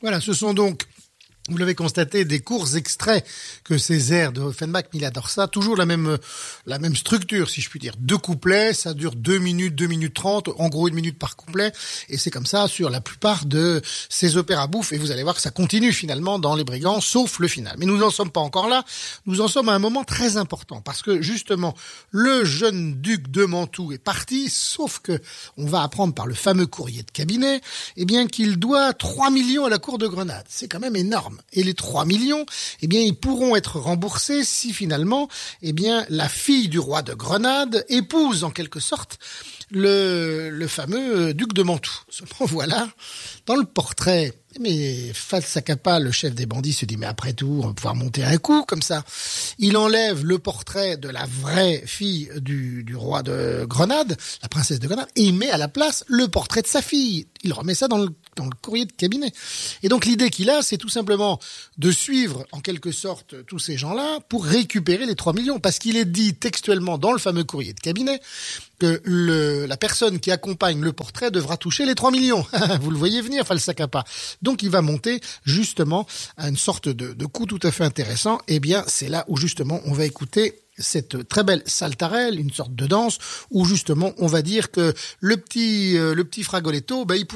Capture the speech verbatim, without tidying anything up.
Voilà, ce sont donc, vous l'avez constaté, des courts extraits que ces airs de Offenbach, mais il adore ça. Toujours la même, la même structure, si je puis dire. Deux couplets, ça dure deux minutes, deux minutes trente, en gros une minute par couplet. Et c'est comme ça sur la plupart de ces opéras bouffes. Et vous allez voir que ça continue finalement dans Les Brigands, sauf le final. Mais nous n'en sommes pas encore là. Nous en sommes à un moment très important. Parce que justement, le jeune duc de Mantoue est parti, sauf que on va apprendre par le fameux courrier de cabinet, eh bien, qu'il doit trois millions à la cour de Grenade. C'est quand même énorme. Et les trois millions, eh bien, ils pourront être remboursés si finalement, eh bien, la fille du roi de Grenade épouse en quelque sorte le, le fameux duc de Mantoue. Seulement voilà, dans le portrait, mais Falsacapa, le chef des bandits, se dit mais après tout, on va pouvoir monter un coup comme ça. Il enlève le portrait de la vraie fille du, du roi de Grenade, la princesse de Grenade, et il met à la place le portrait de sa fille. Il remet ça dans le, dans le courrier de cabinet. Et donc l'idée qu'il a, c'est tout simplement de suivre en quelque sorte tous ces gens-là pour récupérer les trois millions, parce qu'il est dit textuellement dans le fameux courrier de cabinet que le, la personne qui accompagne le portrait devra toucher les trois millions. Vous le voyez venir, Falsacapa. Donc il va monter justement à une sorte de, de coup tout à fait intéressant. Eh bien, c'est là où justement on va écouter cette très belle saltarelle, une sorte de danse, où justement on va dire que le petit, euh, le petit Fragoletto, bah, il